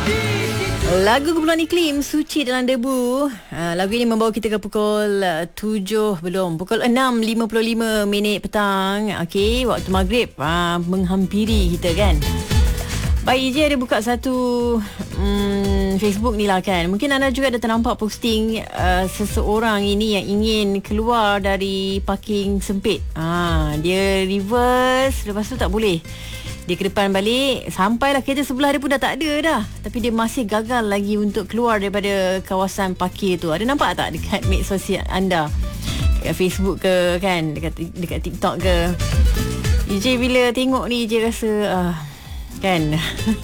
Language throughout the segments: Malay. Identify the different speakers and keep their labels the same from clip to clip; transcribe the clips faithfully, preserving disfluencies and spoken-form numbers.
Speaker 1: Lagu Kumpulan Iklim, Suci Dalam Debu. uh, Lagu ini membawa kita ke pukul uh, tujuh belum Pukul enam lima puluh lima minit petang. Okey, waktu maghrib uh, menghampiri kita kan. Baik, Ije ada buka satu um, Facebook ni lah kan. Mungkin anda juga ada ternampak posting uh, seseorang ini yang ingin keluar dari parking sempit. uh, Dia reverse, lepas tu tak boleh. Dia ke depan balik, sampailah kereta sebelah dia pun dah tak ada dah. Tapi dia masih gagal lagi untuk keluar daripada kawasan parkir tu. Ada nampak tak dekat media sosial anda? Dekat Facebook ke kan, dekat dekat TikTok ke? E J bila tengok ni, E J rasa uh, kan.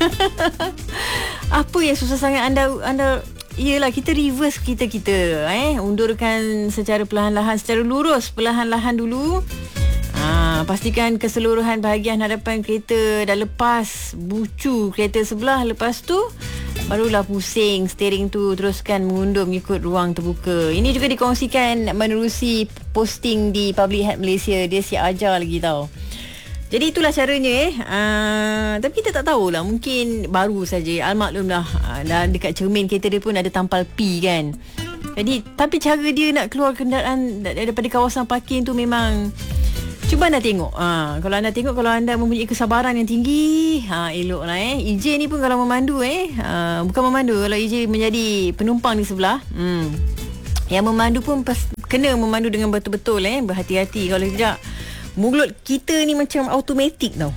Speaker 1: Apa yang susah sangat anda anda Yelah, kita reverse kita-kita eh undurkan secara perlahan-lahan, secara lurus perlahan-lahan dulu. Ha, pastikan keseluruhan bahagian hadapan kereta dah lepas bucu kereta sebelah. Lepas tu barulah pusing steering tu, teruskan mengundur mengikut ruang terbuka. Ini juga dikongsikan menerusi posting di Public Health Malaysia. Dia siap ajar lagi tau. Jadi itulah caranya eh. Uh, tapi kita tak tahulah, mungkin baru saja. Almaklum dah, uh, dah dekat cermin kereta dia pun ada tampal P kan. Jadi tapi cara dia nak keluar kenderaan daripada kawasan parking tu memang, cuba anda tengok. Ha, kalau anda tengok, kalau anda mempunyai kesabaran yang tinggi, ha, elok lah eh. E J ni pun kalau memandu eh, ha, bukan memandu, kalau E J menjadi penumpang di sebelah, hmm, yang memandu pun pas, kena memandu dengan betul-betul eh, berhati-hati. Kalau tidak, mulut kita ni macam automatik tau.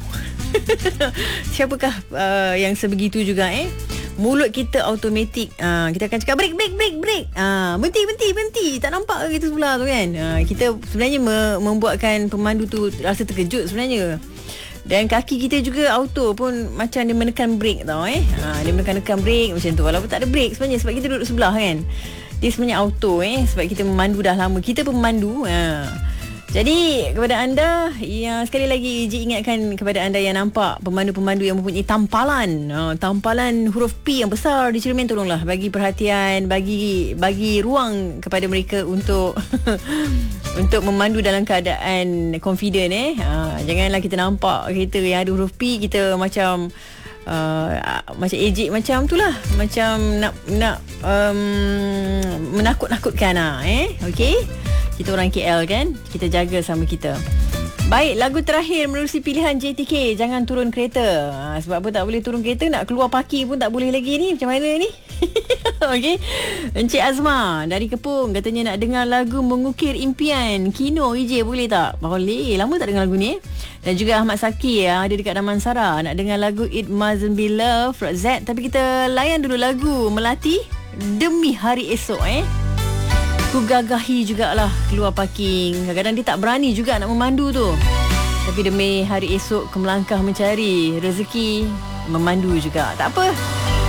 Speaker 1: Siapakah uh, yang sebegitu juga eh? Mulut kita automatik. uh, Kita akan cakap break, break, break, break. uh, Berhenti, berhenti, berhenti. Tak nampak ke kita sebelah tu kan. uh, Kita sebenarnya me- membuatkan pemandu tu rasa terkejut sebenarnya. Dan kaki kita juga auto pun macam dia menekan break tau eh. uh, Dia menekan-nekan break macam tu, walaupun tak ada break sebenarnya, sebab kita duduk sebelah kan. Dia sebenarnya auto eh, sebab kita memandu dah lama. Kita pun memandu. uh. Jadi kepada anda yang sekali lagi, J ingatkan kepada anda yang nampak pemandu-pemandu yang mempunyai tampalan uh, tampalan huruf P yang besar di cermin, tolonglah bagi perhatian, bagi bagi ruang kepada mereka untuk untuk memandu dalam keadaan confident eh. Uh, janganlah kita nampak kereta yang ada huruf P, kita macam Uh, macam ejek macam tu lah, macam nak nak um, menakut-nakutkan lah eh. Okay, kita orang K L kan, kita jaga sama kita. Baik, lagu terakhir menerusi pilihan J T K, Jangan Turun Kereta. ha, Sebab apa tak boleh turun kereta, nak keluar parking pun tak boleh lagi ni. Macam mana ni? Okay, Encik Azma dari Kepung katanya nak dengar lagu Mengukir Impian Kino. E J boleh tak? Boleh, lama tak dengar lagu ni. Dan juga Ahmad Saki ya, ada dekat Damansara, nak dengar lagu It Mustn't Be Love Z. Tapi kita layan dulu lagu Melati Demi Hari Esok eh. Ku gagahi jugalah keluar parking. Kadang-kadang dia tak berani juga nak memandu tu, tapi demi hari esok ke melangkah mencari rezeki, memandu juga. Tak apa,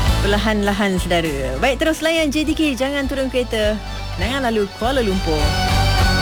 Speaker 1: perlahan-lahan saudara. Baik, terus layan J T K, Jangan Turun Kereta. Nangan lalu Kuala Lumpur.